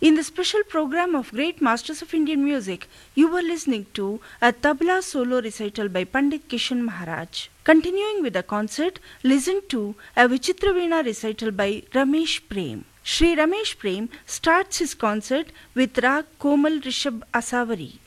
In the special program of Great Masters of Indian Music, you were listening to a tabla solo recital by Pandit Kishan Maharaj. Continuing with the concert, listen to a Vichitraveena recital by Ramesh Prem. Sri Ramesh Prem starts his concert with Rag Komal Rishabh Asavari.